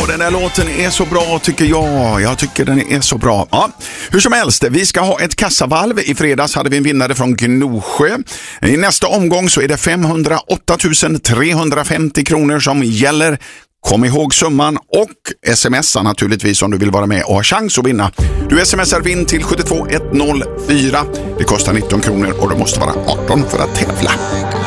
den där låten är så bra tycker jag. Jag tycker den är så bra. Ja, hur som helst, vi ska ha ett kassavalv. I fredags hade vi en vinnare från Gnosjö. I nästa omgång så är det 508 350 kronor som gäller. Kom ihåg summan och smsa naturligtvis om du vill vara med och ha chans att vinna. Du smsar vinn till 72104. Det kostar 19 kronor och du måste vara 18 för att tävla.